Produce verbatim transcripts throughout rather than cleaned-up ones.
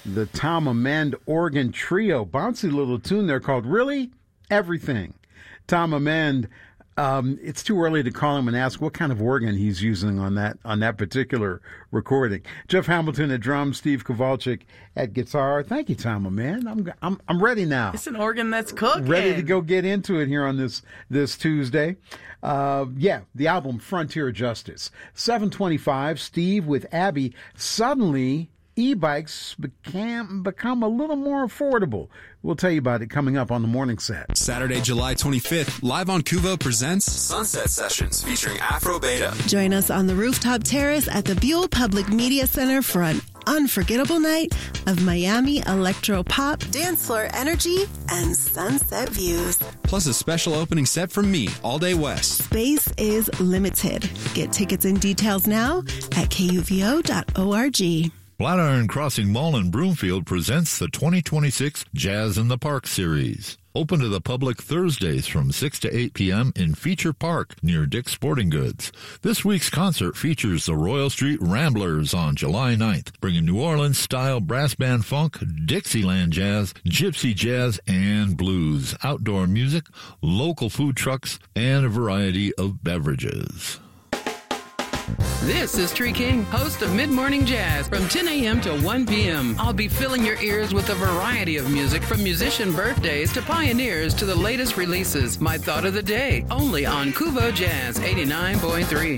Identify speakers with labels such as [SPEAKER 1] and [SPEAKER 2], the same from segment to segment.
[SPEAKER 1] the Tom Amend Organ Trio. Bouncy little tune there called Really Everything. Tom Amend, um, it's too early to call him and ask what kind of organ he's using on that on that particular recording. Jeff Hamilton at drums, Steve Kowalczyk at guitar. Thank you, Tom Amend. I'm I'm I'm ready now.
[SPEAKER 2] It's an organ that's cooking.
[SPEAKER 1] Ready to go get into it here on this this Tuesday. Uh, yeah, the album Frontier Justice. seven twenty-five, Steve with Abby. Suddenly, e-bikes became, become a little more affordable. We'll tell you about it coming up on the morning set.
[SPEAKER 3] Saturday, July twenty-fifth, Live on Kuvo presents Sunset Sessions featuring Afro Beta.
[SPEAKER 4] Join us on the rooftop terrace at the Buell Public Media Center for an unforgettable night of Miami electro pop, dance floor energy, and sunset views.
[SPEAKER 3] Plus a special opening set from me, All Day West.
[SPEAKER 4] Space is limited. Get tickets and details now at K U V O dot org.
[SPEAKER 5] Flatiron Crossing Mall in Broomfield presents the twenty twenty-six Jazz in the Park series. Open to the public Thursdays from six to eight p.m. in Feature Park near Dick's Sporting Goods. This week's concert features the Royal Street Ramblers on July ninth, bringing New Orleans-style brass band funk, Dixieland jazz, gypsy jazz, and blues, outdoor music, local food trucks, and a variety of beverages.
[SPEAKER 6] This is Tree King, host of Mid-Morning Jazz from ten a.m. to one p.m. I'll be filling your ears with a variety of music from musician birthdays to pioneers to the latest releases. My thought of the day, only on Kuvo Jazz eighty-nine point three.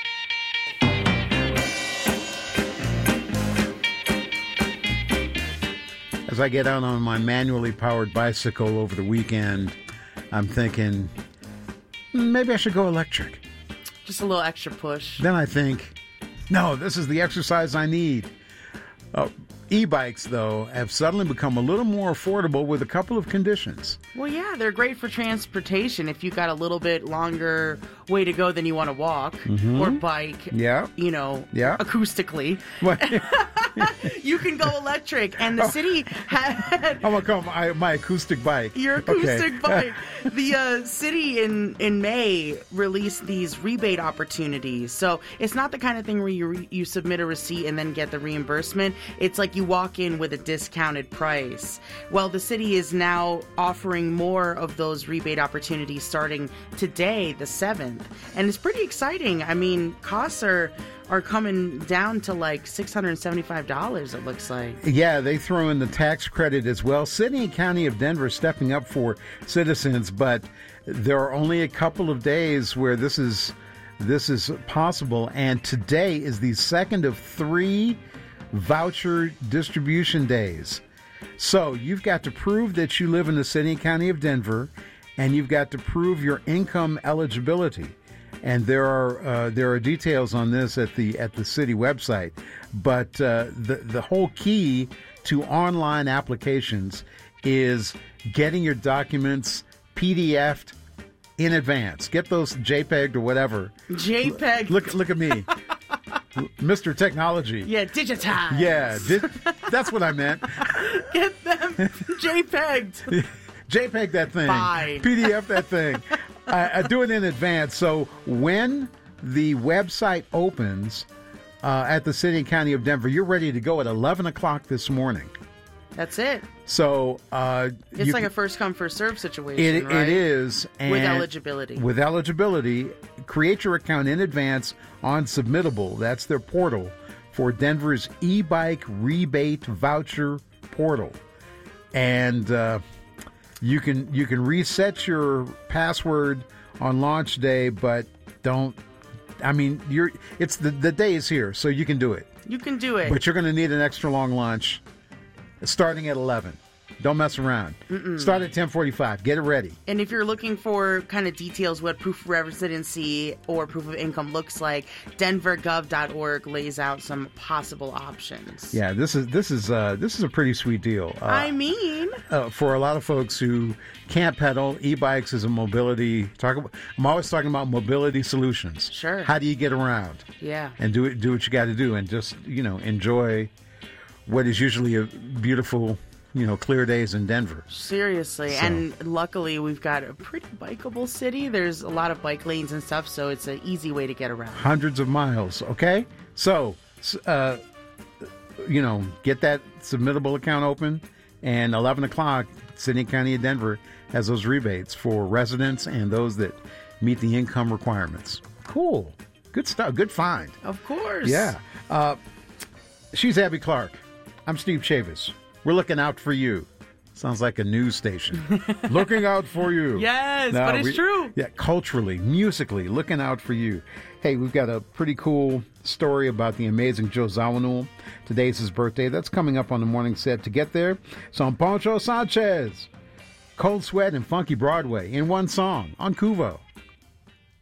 [SPEAKER 1] As I get out on my manually powered bicycle over the weekend, I'm thinking, maybe I should go electric.
[SPEAKER 2] Just a little extra push.
[SPEAKER 1] Then I think, no, this is the exercise I need. Uh, e-bikes, though, have suddenly become a little more affordable with a couple of conditions.
[SPEAKER 2] Well, yeah, they're great for transportation if you've got a little bit longer way to go than you want to walk mm-hmm. or bike.
[SPEAKER 1] Yeah.
[SPEAKER 2] You know,
[SPEAKER 1] yeah.
[SPEAKER 2] acoustically. You can go electric, and the oh. city had...
[SPEAKER 1] I'm going to call my, my acoustic bike.
[SPEAKER 2] Your acoustic okay. bike. The uh, city in, in May released these rebate opportunities. So it's not the kind of thing where you re- you submit a receipt and then get the reimbursement. It's like you walk in with a discounted price. Well, the city is now offering more of those rebate opportunities starting today, the seventh. And it's pretty exciting. I mean, costs are... are coming down to like six hundred seventy-five dollars, it looks like.
[SPEAKER 1] Yeah, they throw in the tax credit as well. City and County of Denver stepping up for citizens, but there are only a couple of days where this is this is possible, and today is the second of three voucher distribution days. So you've got to prove that you live in the City and County of Denver, and you've got to prove your income eligibility. And there are uh, there are details on this at the at the city website, but uh, the the whole key to online applications is getting your documents P D F'd in advance. Get those JPEG'd or whatever.
[SPEAKER 2] JPEG.
[SPEAKER 1] Look look at me, Mister Technology.
[SPEAKER 2] Yeah, digitized.
[SPEAKER 1] Yeah, di- that's what I meant.
[SPEAKER 2] Get them JPEG'd.
[SPEAKER 1] JPEG that thing.
[SPEAKER 2] Bye.
[SPEAKER 1] P D F that thing. I, I do it in advance. So when the website opens uh, at the City and County of Denver, you're ready to go at eleven o'clock this morning.
[SPEAKER 2] That's it.
[SPEAKER 1] So uh,
[SPEAKER 2] it's
[SPEAKER 1] you,
[SPEAKER 2] like a first come first serve situation.
[SPEAKER 1] It,
[SPEAKER 2] right?
[SPEAKER 1] it is, and
[SPEAKER 2] with eligibility.
[SPEAKER 1] With eligibility, create your account in advance on Submittable. That's their portal for Denver's e-bike rebate voucher portal, and. Uh, You can you can reset your password on launch day, but don't. I mean, you're it's the the day is here, so you can do it.
[SPEAKER 2] You can do it,
[SPEAKER 1] but you're going to need an extra long lunch, starting at eleven. Don't mess around. Mm-mm. Start at ten forty-five. Get it ready.
[SPEAKER 2] And if you're looking for kind of details what proof of residency or proof of income looks like, denver gov dot org lays out some possible options.
[SPEAKER 1] Yeah, this is this is uh, this is a pretty sweet deal. Uh,
[SPEAKER 2] I mean,
[SPEAKER 1] uh, for a lot of folks who can't pedal, e-bikes is a mobility. Talk about. I'm always talking about mobility solutions.
[SPEAKER 2] Sure.
[SPEAKER 1] How do you get around?
[SPEAKER 2] Yeah.
[SPEAKER 1] And do it. Do what you got to do, and just you know enjoy what is usually a beautiful. You know, clear days in Denver.
[SPEAKER 2] Seriously. So. And luckily, we've got a pretty bikeable city. There's a lot of bike lanes and stuff, so it's an easy way to get around.
[SPEAKER 1] Hundreds of miles, okay? So, uh, you know, get that submittable account open. And eleven o'clock, City and County of Denver has those rebates for residents and those that meet the income requirements. Cool. Good stuff. Good find.
[SPEAKER 2] Of course.
[SPEAKER 1] Yeah. Uh, she's Abby Clark. I'm Steve Chavis. We're looking out for you. Sounds like a news station. Looking out for you.
[SPEAKER 2] Yes,
[SPEAKER 1] No,
[SPEAKER 2] but it's
[SPEAKER 1] we-
[SPEAKER 2] true.
[SPEAKER 1] Yeah, culturally, musically, looking out for you. Hey, we've got a pretty cool story about the amazing Joe Zawinul. Today's his birthday. That's coming up on the morning set. To get there, Son Poncho Sanchez, Cold Sweat and Funky Broadway in one song on Kuvo.